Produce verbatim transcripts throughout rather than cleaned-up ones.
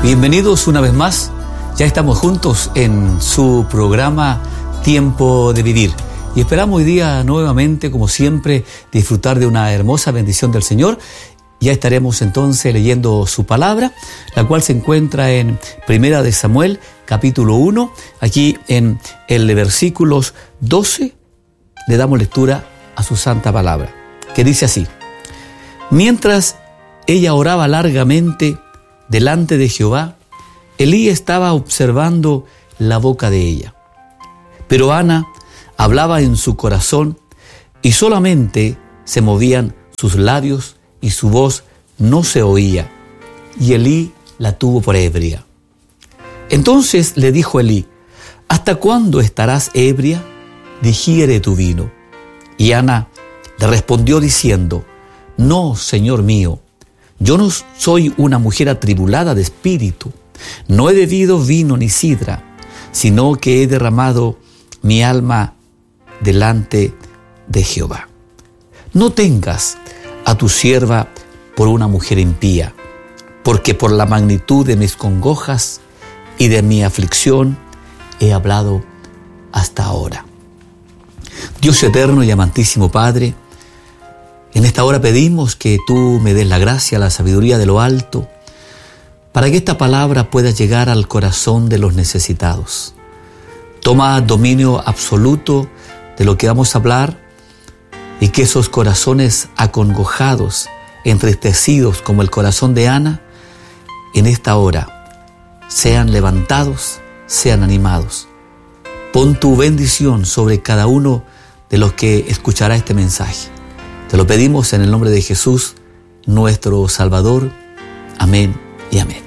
Bienvenidos una vez más. Ya estamos juntos en su programa Tiempo de Vivir. Y esperamos hoy día nuevamente, como siempre, disfrutar de una hermosa bendición del Señor. Ya estaremos entonces leyendo su palabra, la cual se encuentra en Primera de Samuel, capítulo uno. Aquí en el versículos doce le damos lectura a su santa palabra, que dice así: Mientras ella oraba largamente delante de Jehová, Elí estaba observando la boca de ella. Pero Ana hablaba en su corazón y solamente se movían sus labios y su voz no se oía, y Elí la tuvo por ebria. Entonces le dijo Elí: ¿Hasta cuándo estarás ebria? Digiere tu vino. Y Ana le respondió diciendo: No, Señor mío, yo no soy una mujer atribulada de espíritu. No he bebido vino ni sidra, sino que he derramado mi alma delante de Jehová. No tengas a tu sierva por una mujer impía, porque por la magnitud de mis congojas y de mi aflicción he hablado hasta ahora. Dios eterno y amantísimo Padre, en esta hora pedimos que tú me des la gracia, la sabiduría de lo alto, para que esta palabra pueda llegar al corazón de los necesitados. Toma dominio absoluto de lo que vamos a hablar y que esos corazones acongojados, entristecidos como el corazón de Ana, en esta hora sean levantados, sean animados. Pon tu bendición sobre cada uno de los que escuchará este mensaje. Te lo pedimos en el nombre de Jesús, nuestro Salvador. Amén y amén.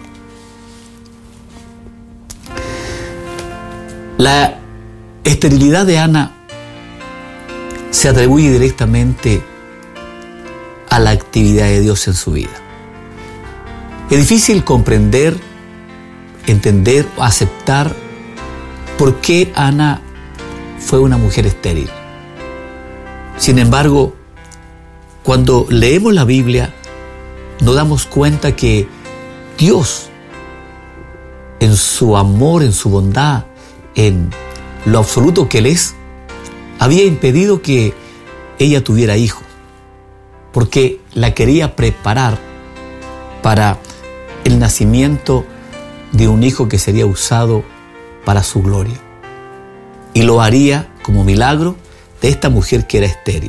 La esterilidad de Ana se atribuye directamente a la actividad de Dios en su vida. Es difícil comprender, entender o aceptar por qué Ana fue una mujer estéril. Sin embargo, cuando leemos la Biblia, nos damos cuenta que Dios, en su amor, en su bondad, en lo absoluto que Él es, había impedido que ella tuviera hijos, porque la quería preparar para el nacimiento de un hijo que sería usado para su gloria. Y lo haría como milagro de esta mujer que era estéril.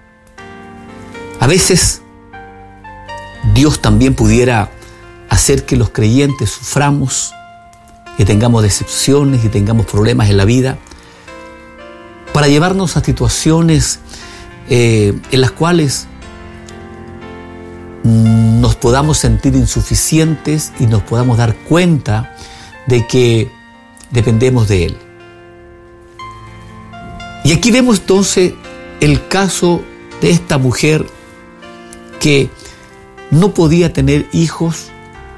A veces Dios también pudiera hacer que los creyentes suframos, que tengamos decepciones y tengamos problemas en la vida, para llevarnos a situaciones eh, en las cuales nos podamos sentir insuficientes y nos podamos dar cuenta de que dependemos de Él. Y aquí vemos entonces el caso de esta mujer que no podía tener hijos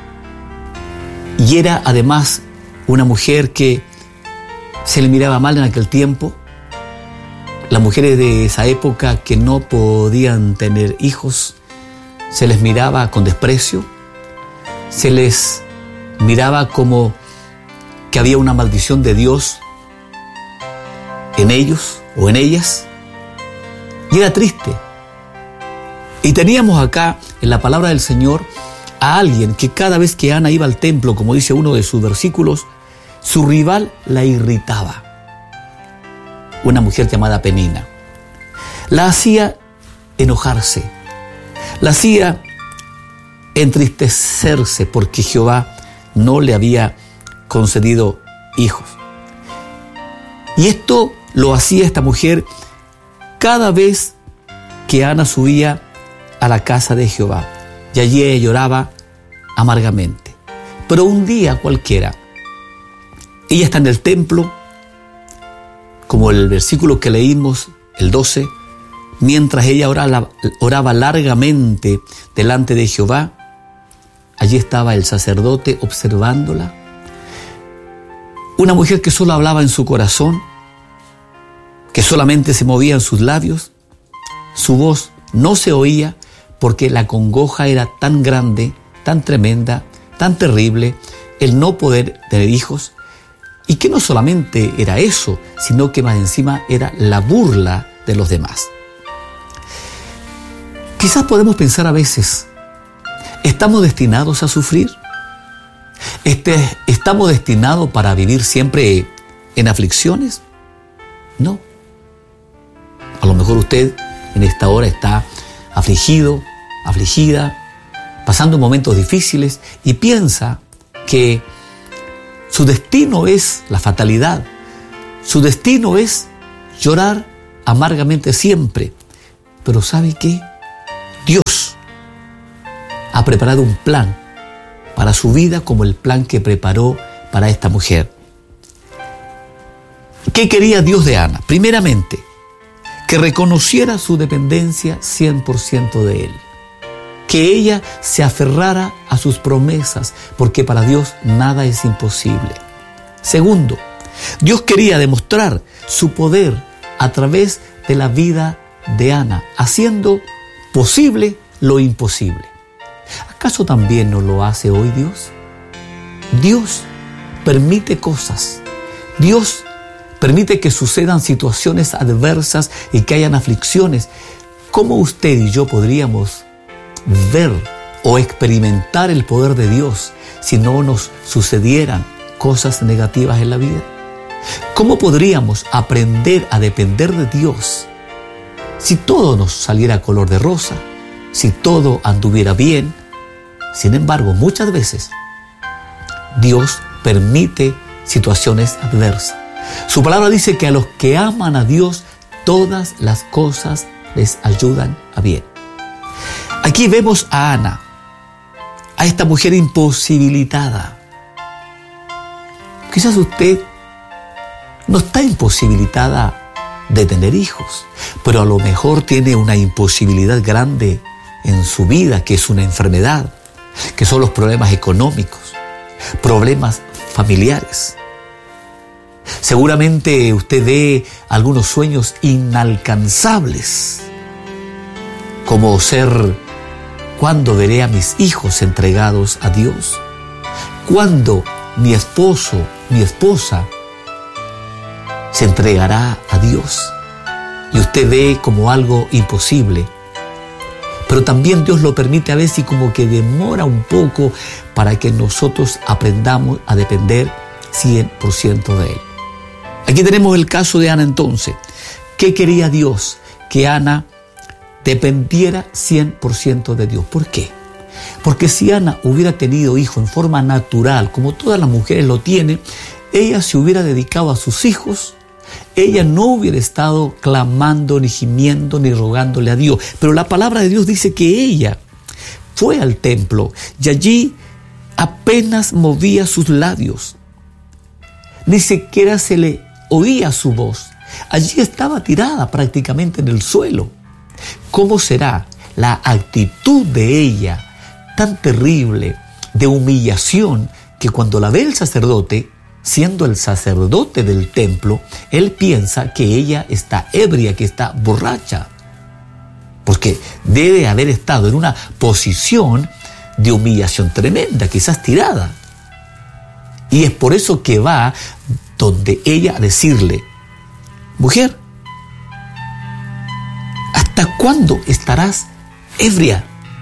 y era además una mujer que se le miraba mal en aquel tiempo. Las mujeres de esa época que no podían tener hijos, se les miraba con desprecio, se les miraba como que había una maldición de Dios en ellos o en ellas, y era triste. Y teníamos acá en la palabra del Señor a alguien que cada vez que Ana iba al templo, como dice uno de sus versículos, su rival la irritaba. Una mujer llamada Penina. La hacía enojarse, la hacía entristecerse porque Jehová no le había concedido hijos. Y esto lo hacía esta mujer cada vez que Ana subía a la casa de Jehová. Y allí ella lloraba amargamente. Pero un día cualquiera, ella está en el templo, como el versículo que leímos, el doce, mientras ella oraba, oraba largamente delante de Jehová, allí estaba el sacerdote observándola. Una mujer que solo hablaba en su corazón, que solamente se movían sus labios, su voz no se oía porque la congoja era tan grande, tan tremenda, tan terrible, el no poder tener hijos, y que no solamente era eso, sino que más encima era la burla de los demás. Quizás podemos pensar a veces, ¿estamos destinados a sufrir? Este, ¿Estamos destinados para vivir siempre en aflicciones? No. A lo mejor usted en esta hora está afligido, afligida, pasando momentos difíciles y piensa que su destino es la fatalidad. Su destino es llorar amargamente siempre. Pero ¿sabe qué? Dios ha preparado un plan para su vida como el plan que preparó para esta mujer. ¿Qué quería Dios de Ana? Primeramente, que reconociera su dependencia cien por ciento de Él. Que ella se aferrara a sus promesas, porque para Dios nada es imposible. Segundo, Dios quería demostrar su poder a través de la vida de Ana, haciendo posible lo imposible. ¿Acaso también no lo hace hoy Dios? Dios permite cosas. Dios permite que sucedan situaciones adversas y que hayan aflicciones. ¿Cómo usted y yo podríamos ver o experimentar el poder de Dios si no nos sucedieran cosas negativas en la vida? ¿Cómo podríamos aprender a depender de Dios si todo nos saliera color de rosa, si todo anduviera bien? Sin embargo, muchas veces Dios permite situaciones adversas. Su palabra dice que a los que aman a Dios, todas las cosas les ayudan a bien. Aquí vemos a Ana, a esta mujer imposibilitada. Quizás usted no está imposibilitada de tener hijos, pero a lo mejor tiene una imposibilidad grande en su vida, que es una enfermedad, que son los problemas económicos, problemas familiares. Seguramente usted ve algunos sueños inalcanzables, como ser: ¿cuándo veré a mis hijos entregados a Dios? ¿Cuándo mi esposo, mi esposa se entregará a Dios? Y usted ve como algo imposible. Pero también Dios lo permite a veces y como que demora un poco para que nosotros aprendamos a depender cien por ciento de Él. Aquí tenemos el caso de Ana entonces. ¿Qué quería Dios? Que Ana dependiera cien por ciento de Dios. ¿Por qué? Porque si Ana hubiera tenido hijo en forma natural, como todas las mujeres lo tienen, ella se hubiera dedicado a sus hijos, ella no hubiera estado clamando, ni gimiendo, ni rogándole a Dios. Pero la palabra de Dios dice que ella fue al templo y allí apenas movía sus labios. Ni siquiera se le oía su voz. Allí estaba tirada prácticamente en el suelo. ¿Cómo será la actitud de ella tan terrible de humillación que cuando la ve el sacerdote, siendo el sacerdote del templo, él piensa que ella está ebria, que está borracha? Porque debe haber estado en una posición de humillación tremenda, quizás tirada. Y es por eso que va donde ella a decirle: mujer, ¿hasta cuándo estarás ebria?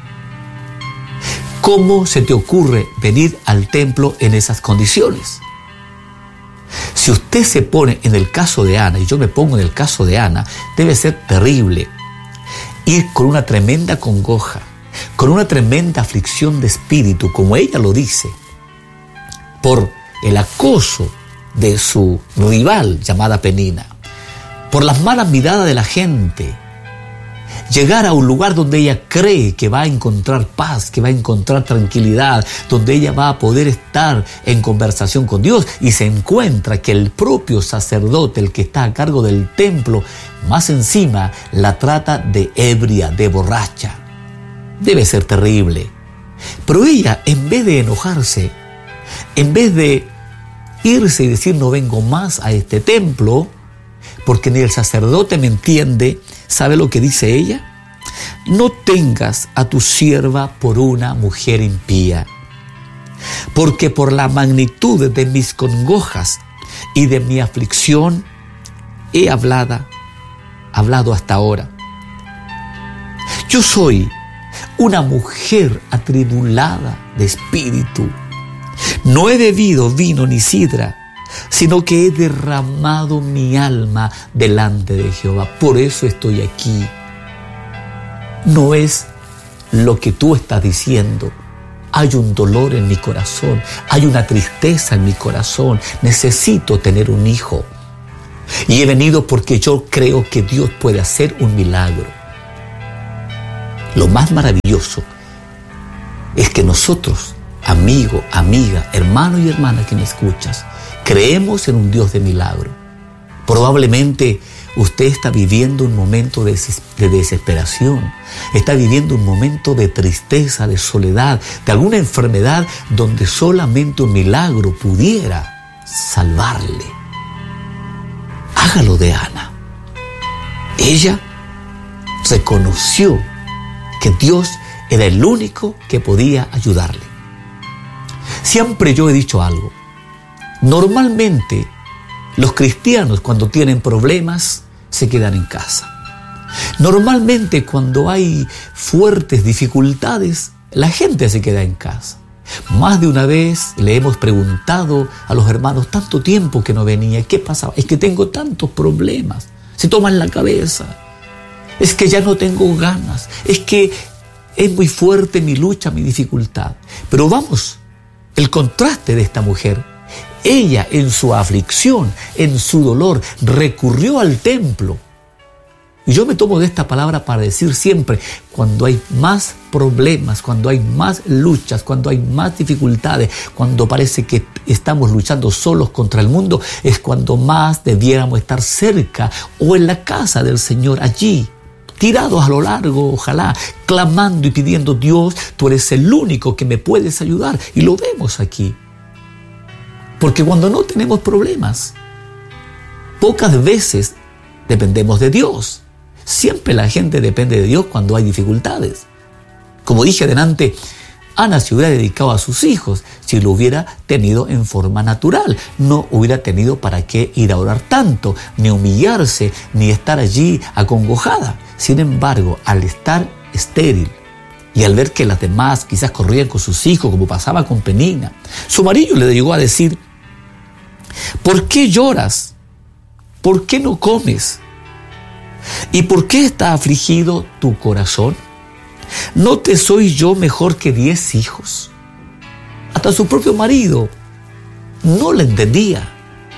¿Cómo se te ocurre venir al templo en esas condiciones? Si usted se pone en el caso de Ana, y yo me pongo en el caso de Ana, debe ser terrible ir con una tremenda congoja, con una tremenda aflicción de espíritu, como ella lo dice, por el acoso de su rival llamada Penina, por las malas miradas de la gente. Llegar a un lugar donde ella cree que va a encontrar paz, que va a encontrar tranquilidad, donde ella va a poder estar en conversación con Dios, y se encuentra que el propio sacerdote, el que está a cargo del templo, más encima la trata de ebria, de borracha. Debe ser terrible. Pero ella, en vez de enojarse, en vez de irse y decir: no vengo más a este templo, porque ni el sacerdote me entiende, ¿sabe lo que dice ella? No tengas a tu sierva por una mujer impía, porque por la magnitud de mis congojas y de mi aflicción he hablado, hablado hasta ahora. Yo soy una mujer atribulada de espíritu. No he bebido vino ni sidra, sino que he derramado mi alma delante de Jehová. Por eso estoy aquí. No es lo que tú estás diciendo. Hay un dolor en mi corazón, hay una tristeza en mi corazón. Necesito tener un hijo. Y he venido porque yo creo que Dios puede hacer un milagro. Lo más maravilloso es que nosotros, amigo, amiga, hermano y hermana que me escuchas, creemos en un Dios de milagro. Probablemente usted está viviendo un momento de desesperación, está viviendo un momento de tristeza, de soledad, de alguna enfermedad donde solamente un milagro pudiera salvarle. Hágalo de Ana. Ella reconoció que Dios era el único que podía ayudarle. Siempre yo he dicho algo. Normalmente los cristianos cuando tienen problemas se quedan en casa. Normalmente cuando hay fuertes dificultades, la gente se queda en casa. Más de una vez le hemos preguntado a los hermanos, tanto tiempo que no venía, ¿qué pasaba? Es que tengo tantos problemas, se toman la cabeza. Es que ya no tengo ganas, es que es muy fuerte mi lucha, mi dificultad. Pero vamos, el contraste de esta mujer. Ella en su aflicción, en su dolor, recurrió al templo. Y yo me tomo de esta palabra para decir siempre, cuando hay más problemas, cuando hay más luchas, cuando hay más dificultades, cuando parece que estamos luchando solos contra el mundo, es cuando más debiéramos estar cerca o en la casa del Señor, allí, tirados a lo largo, ojalá, clamando y pidiendo, Dios, tú eres el único que me puedes ayudar. Y lo vemos aquí. Porque cuando no tenemos problemas, pocas veces dependemos de Dios. Siempre la gente depende de Dios cuando hay dificultades. Como dije adelante, Ana se hubiera dedicado a sus hijos si lo hubiera tenido en forma natural. No hubiera tenido para qué ir a orar tanto, ni humillarse, ni estar allí acongojada. Sin embargo, al estar estéril y al ver que las demás quizás corrían con sus hijos, como pasaba con Penina, su marido le llegó a decir, ¿por qué lloras? ¿Por qué no comes? ¿Y por qué está afligido tu corazón? ¿No te soy yo mejor que diez hijos? Hasta su propio marido no le entendía.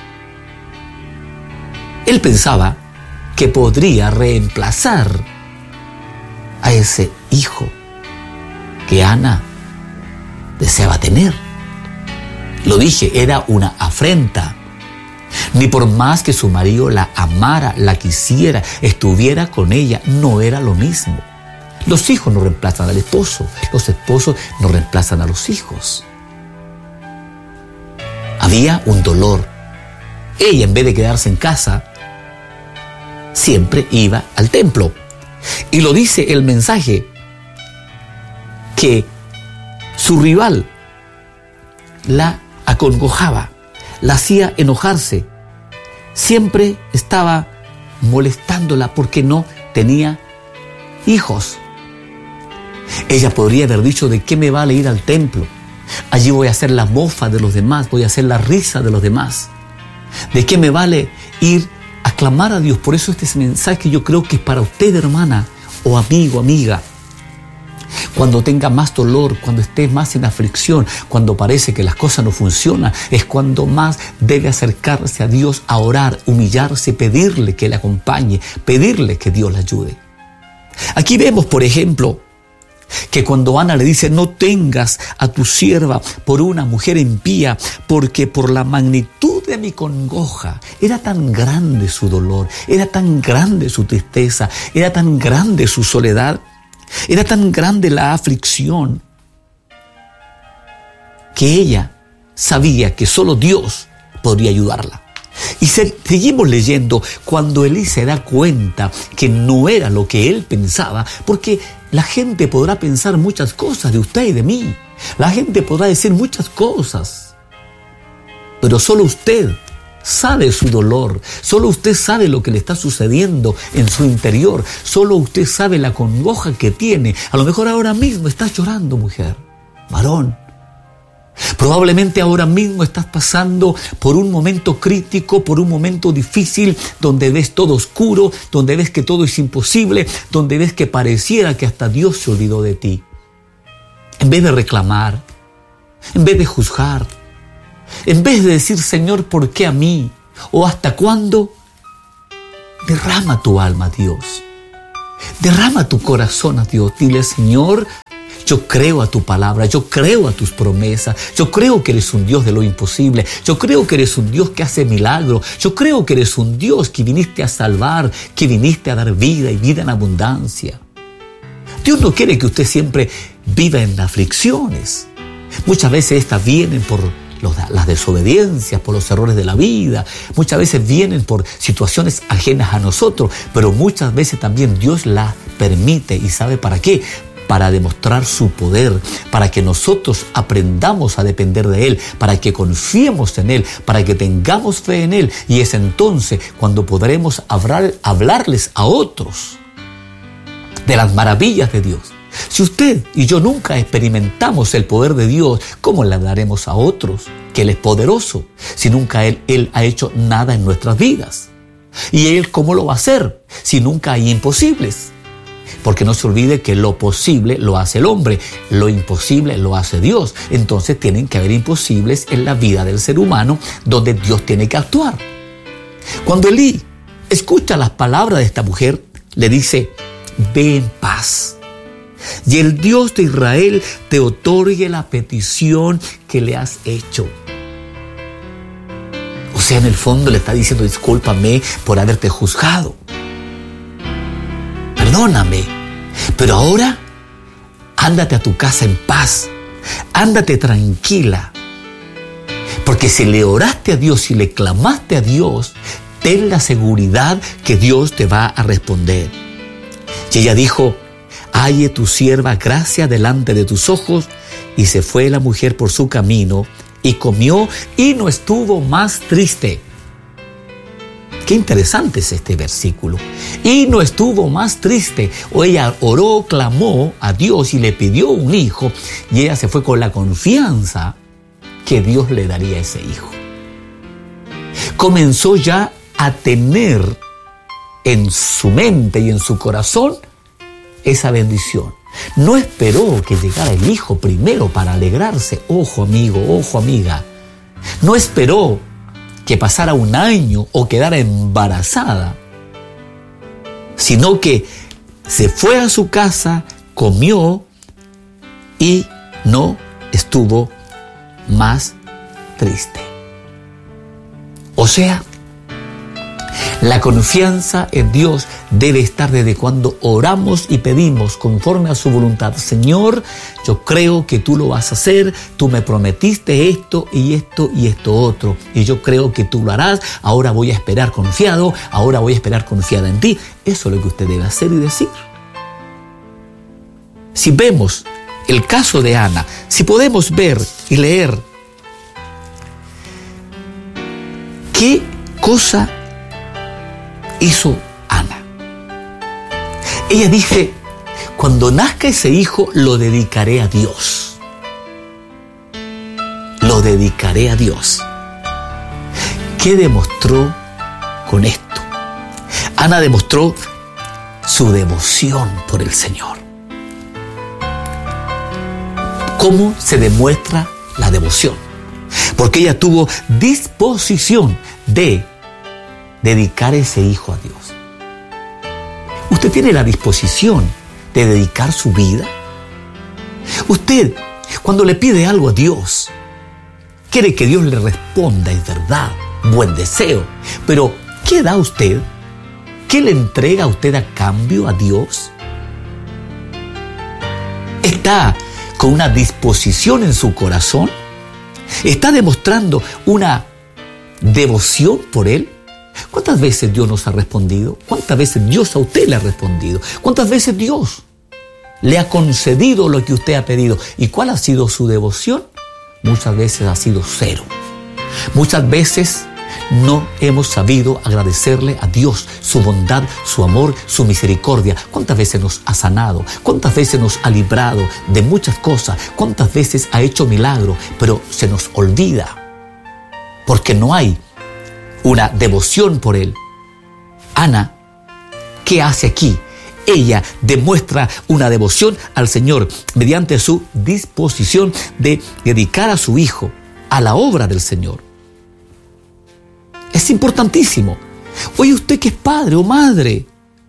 Él pensaba que podría reemplazar a ese hijo que Ana deseaba tener. Lo dije, era una afrenta. Ni por más que su marido la amara, la quisiera, estuviera con ella, no era lo mismo. Los hijos no reemplazan al esposo, los esposos no reemplazan a los hijos. Había un dolor. Ella, en vez de quedarse en casa, siempre iba al templo. Y lo dice el mensaje, que su rival la acongojaba, la hacía enojarse, siempre estaba molestándola porque no tenía hijos. Ella podría haber dicho, ¿de qué me vale ir al templo? Allí voy a hacer la mofa de los demás, voy a hacer la risa de los demás. ¿De qué me vale ir a clamar a Dios? Por eso este mensaje yo creo que es para usted, hermana, o amigo, amiga. Cuando tenga más dolor, cuando esté más en aflicción, cuando parece que las cosas no funcionan, es cuando más debe acercarse a Dios a orar, humillarse, pedirle que le acompañe, pedirle que Dios le ayude. Aquí vemos, por ejemplo, que cuando Ana le dice, no tengas a tu sierva por una mujer impía, porque por la magnitud de mi congoja, era tan grande su dolor, era tan grande su tristeza, era tan grande su soledad, era tan grande la aflicción, que ella sabía que solo Dios podría ayudarla. Y se, seguimos leyendo cuando Elí se da cuenta que no era lo que él pensaba, porque la gente podrá pensar muchas cosas de usted y de mí, La gente podrá decir muchas cosas, pero solo usted sabe su dolor, solo usted sabe lo que le está sucediendo en su interior, solo usted sabe la congoja que tiene. A lo mejor ahora mismo estás llorando, mujer, varón. Probablemente ahora mismo estás pasando por un momento crítico, por un momento difícil, donde ves todo oscuro, donde ves que todo es imposible, donde ves que pareciera que hasta Dios se olvidó de ti. En vez de reclamar, en vez de juzgar, en vez de decir, Señor, ¿por qué a mí? ¿O hasta cuándo? Derrama tu alma a Dios. Derrama tu corazón a Dios. Dile, Señor, yo creo a tu palabra, yo creo a tus promesas, yo creo que eres un Dios de lo imposible, yo creo que eres un Dios que hace milagros, yo creo que eres un Dios que viniste a salvar, que viniste a dar vida y vida en abundancia. Dios no quiere que usted siempre viva en aflicciones. Muchas veces estas vienen por los, las desobediencias, por los errores de la vida. Muchas veces vienen por situaciones ajenas a nosotros, pero muchas veces también Dios las permite. ¿Y sabe para qué? Para demostrar su poder, para que nosotros aprendamos a depender de Él, para que confiemos en Él, para que tengamos fe en Él. Y es entonces cuando podremos hablar, hablarles a otros de las maravillas de Dios. Si usted y yo nunca experimentamos el poder de Dios, ¿cómo le daremos a otros que Él es poderoso? Si nunca Él, Él ha hecho nada en nuestras vidas. ¿Y Él cómo lo va a hacer si nunca hay imposibles? Porque no se olvide que lo posible lo hace el hombre, lo imposible lo hace Dios. Entonces tienen que haber imposibles en la vida del ser humano donde Dios tiene que actuar. Cuando Elí escucha las palabras de esta mujer, le dice, ve en paz. Y el Dios de Israel te otorgue la petición que le has hecho. O sea, en el fondo le está diciendo, discúlpame por haberte juzgado. Perdóname, pero ahora ándate a tu casa en paz, ándate tranquila, porque si le oraste a Dios y le clamaste a Dios, ten la seguridad que Dios te va a responder. Y ella dijo, halle tu sierva gracia delante de tus ojos, y se fue la mujer por su camino, y comió, y no estuvo más triste. Qué interesante es este versículo. Y no estuvo más triste. O ella oró, clamó a Dios y le pidió un hijo. Y ella se fue con la confianza que Dios le daría ese hijo. Comenzó ya a tener en su mente y en su corazón esa bendición. No esperó que llegara el hijo primero para alegrarse. Ojo, amigo, ojo, amiga. No esperó que pasara un año o quedara embarazada, sino que se fue a su casa, comió y no estuvo más triste. O sea, la confianza en Dios debe estar desde cuando oramos y pedimos conforme a su voluntad. Señor, yo creo que tú lo vas a hacer, tú me prometiste esto y esto y esto otro, y yo creo que tú lo harás, ahora voy a esperar confiado, ahora voy a esperar confiada en ti. Eso es lo que usted debe hacer y decir. Si vemos el caso de Ana, si podemos ver y leer qué cosa hizo Ana. Ella dice, cuando nazca ese hijo, lo dedicaré a Dios. Lo dedicaré a Dios. ¿Qué demostró con esto? Ana demostró su devoción por el Señor. ¿Cómo se demuestra la devoción? Porque ella tuvo disposición de dedicar ese hijo a Dios. ¿Usted tiene la disposición de dedicar su vida? Usted, cuando le pide algo a Dios, quiere que Dios le responda, es verdad, buen deseo. Pero, ¿qué da usted? ¿Qué le entrega usted a cambio a Dios? ¿Está con una disposición en su corazón? ¿Está demostrando una devoción por Él? ¿Cuántas veces Dios nos ha respondido? ¿Cuántas veces Dios a usted le ha respondido? ¿Cuántas veces Dios le ha concedido lo que usted ha pedido. ¿Y cuál ha sido su devoción? Muchas veces ha sido cero. Muchas veces no hemos sabido agradecerle a Dios su bondad, su amor, su misericordia. ¿Cuántas veces nos ha sanado? ¿Cuántas veces nos ha librado de muchas cosas? ¿Cuántas veces ha hecho milagros? Pero se nos olvida porque no hay una devoción por Él. Ana, ¿qué hace aquí? Ella demuestra una devoción al Señor mediante su disposición de dedicar a su hijo a la obra del Señor. Es importantísimo. Oye, usted que es padre o madre,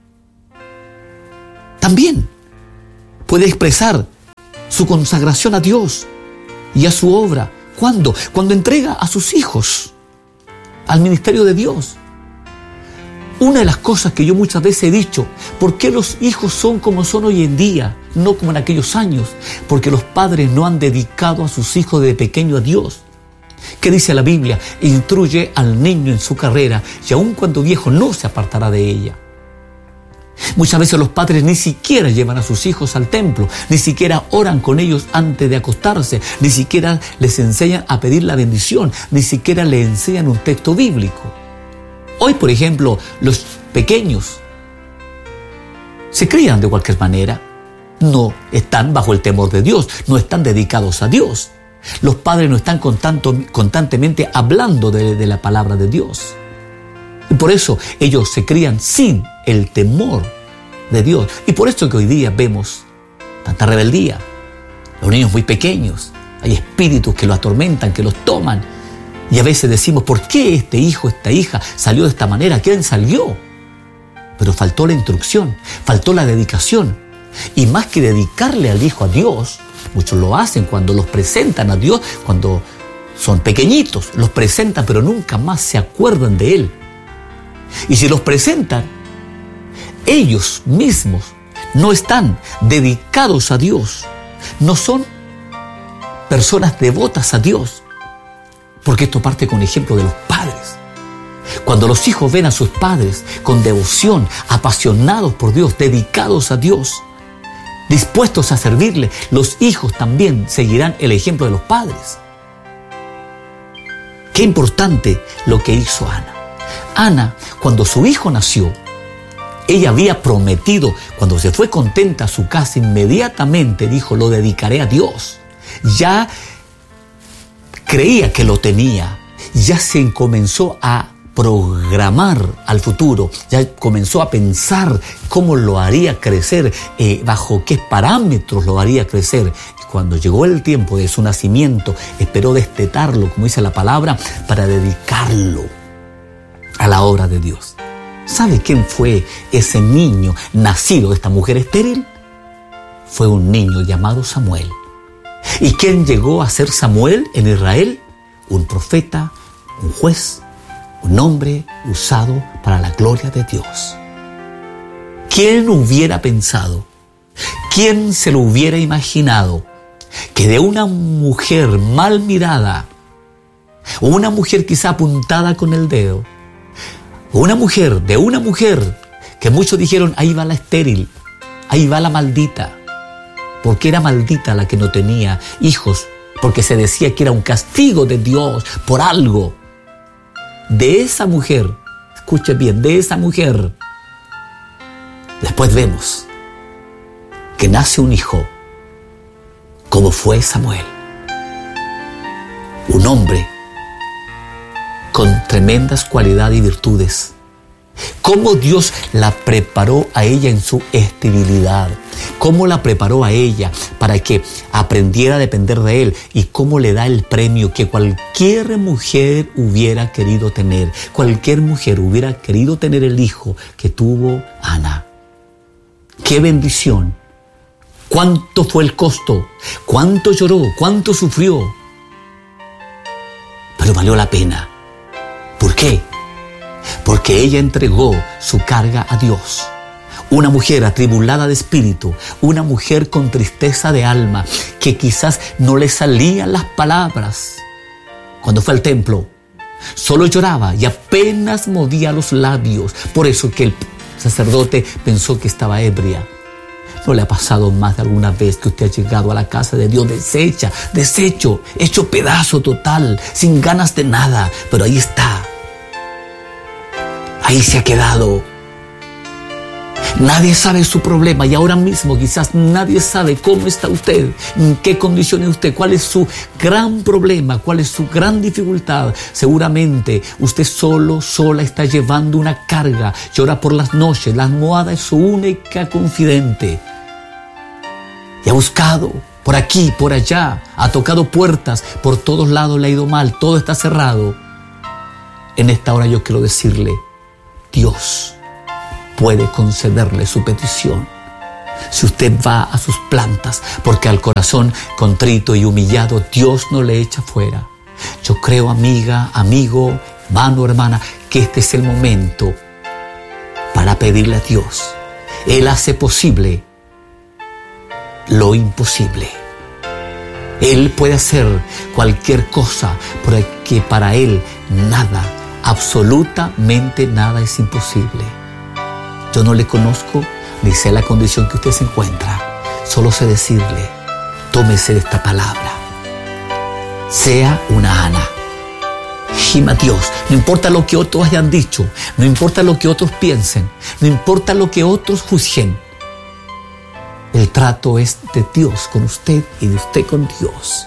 también puede expresar su consagración a Dios y a su obra. ¿Cuándo? Cuando entrega a sus hijos al ministerio de Dios. Una de las cosas que yo muchas veces he dicho, ¿por qué los hijos son como son hoy en día, no como en aquellos años? Porque los padres no han dedicado a sus hijos desde pequeño a Dios. ¿Qué dice la Biblia? Instruye al niño en su carrera y aun cuando viejo no se apartará de ella. Muchas veces los padres ni siquiera llevan a sus hijos al templo, ni siquiera oran con ellos antes de acostarse, ni siquiera les enseñan a pedir la bendición, ni siquiera les enseñan un texto bíblico. Hoy, por ejemplo, los pequeños se crían de cualquier manera, no están bajo el temor de Dios, no están dedicados a Dios. Los padres no están constantemente hablando de, de la palabra de Dios. Y por eso ellos se crían sin el temor de Dios. Y por eso que hoy día vemos tanta rebeldía. Los niños muy pequeños, hay espíritus que los atormentan, que los toman. Y a veces decimos, ¿por qué este hijo, esta hija salió de esta manera? ¿Quién salió? Pero faltó la instrucción, faltó la dedicación. Y más que dedicarle al hijo a Dios, muchos lo hacen cuando los presentan a Dios, cuando son pequeñitos, los presentan pero nunca más se acuerdan de Él. Y si los presentan, ellos mismos no están dedicados a Dios, no son personas devotas a Dios. Porque esto parte con ejemplo de los padres. Cuando los hijos ven a sus padres con devoción, apasionados por Dios, dedicados a Dios, dispuestos a servirle, los hijos también seguirán el ejemplo de los padres. Qué importante lo que hizo Ana. Ana, cuando su hijo nació, ella había prometido, cuando se fue contenta a su casa, inmediatamente dijo, lo dedicaré a Dios. Ya creía que lo tenía, ya se comenzó a programar al futuro, ya comenzó a pensar cómo lo haría crecer, eh, bajo qué parámetros lo haría crecer. Y cuando llegó el tiempo de su nacimiento, esperó destetarlo, como dice la palabra, para dedicarlo a la obra de Dios. ¿Sabe quién fue ese niño nacido de esta mujer estéril? Fue un niño llamado Samuel. ¿Y quién llegó a ser Samuel en Israel? Un profeta, un juez, un hombre usado para la gloria de Dios. ¿Quién hubiera pensado? ¿Quién se lo hubiera imaginado? Que de una mujer mal mirada, o una mujer quizá apuntada con el dedo, o una mujer, de una mujer, que muchos dijeron, ahí va la estéril, ahí va la maldita, porque era maldita la que no tenía hijos, porque se decía que era un castigo de Dios por algo. De esa mujer, escuche bien, de esa mujer, después vemos que nace un hijo, como fue Samuel, un hombre con tremendas cualidades y virtudes. Cómo Dios la preparó a ella en su esterilidad, cómo la preparó a ella para que aprendiera a depender de Él, y cómo le da el premio que cualquier mujer hubiera querido tener. Cualquier mujer hubiera querido tener el hijo que tuvo Ana. ¡Qué bendición! ¿Cuánto fue el costo? ¿Cuánto lloró? ¿Cuánto sufrió? Pero valió la pena. ¿Por qué? Porque ella entregó su carga a Dios. Una mujer atribulada de espíritu, una mujer con tristeza de alma, que quizás no le salían las palabras. Cuando fue al templo, solo lloraba y apenas movía los labios. Por eso que el sacerdote pensó que estaba ebria. ¿No le ha pasado más de alguna vez que usted ha llegado a la casa de Dios deshecha, deshecho, hecho pedazo total, sin ganas de nada? Pero ahí está. Ahí se ha quedado. Nadie sabe su problema y ahora mismo quizás nadie sabe cómo está usted, en qué condiciones usted, cuál es su gran problema, cuál es su gran dificultad. Seguramente usted solo, sola está llevando una carga. Llora por las noches, la almohada es su única confidente. Y ha buscado por aquí, por allá, ha tocado puertas, por todos lados le ha ido mal, todo está cerrado. En esta hora yo quiero decirle, Dios puede concederle su petición si usted va a sus plantas, porque al corazón contrito y humillado Dios no le echa fuera. Yo creo, amiga, amigo, hermano, hermana, que este es el momento para pedirle a Dios. Él hace posible lo imposible. Él puede hacer cualquier cosa, porque para Él nada, absolutamente nada es imposible. Yo no le conozco ni sé la condición que usted se encuentra. Solo sé decirle, tómese de esta palabra. Sea una Ana. Gima a Dios. No importa lo que otros hayan dicho. No importa lo que otros piensen. No importa lo que otros juzguen. El trato es de Dios con usted y de usted con Dios.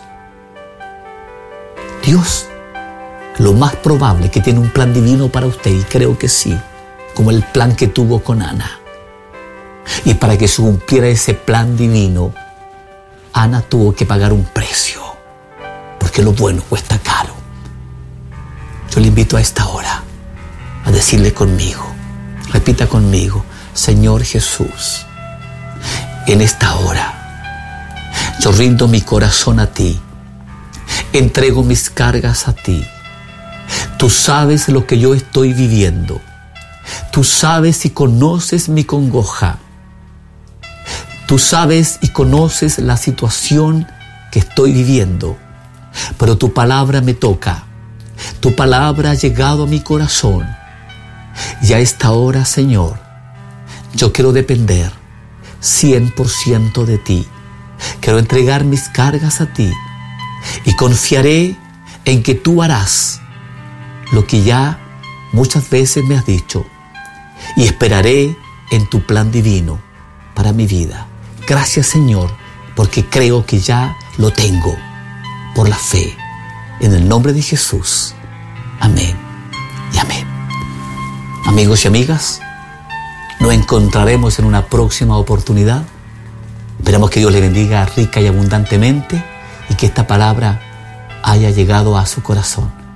Dios, lo más probable que tiene un plan divino para usted, y creo que sí, como el plan que tuvo con Ana. Y para que se cumpliera ese plan divino, Ana tuvo que pagar un precio, porque lo bueno cuesta caro. Yo le invito a esta hora a decirle conmigo, repita conmigo, Señor Jesús, en esta hora yo rindo mi corazón a ti, entrego mis cargas a ti. Tú sabes lo que yo estoy viviendo. Tú sabes y conoces mi congoja. Tú sabes y conoces la situación que estoy viviendo. Pero tu palabra me toca. Tu palabra ha llegado a mi corazón. Y a esta hora, Señor, yo quiero depender cien por ciento de ti. Quiero entregar mis cargas a ti. Y confiaré en que tú harás lo que ya muchas veces me has dicho. Y esperaré en tu plan divino para mi vida. Gracias, Señor, porque creo que ya lo tengo por la fe. En el nombre de Jesús. Amén y amén. Amigos y amigas, nos encontraremos en una próxima oportunidad. Esperamos que Dios le bendiga rica y abundantemente y que esta palabra haya llegado a su corazón.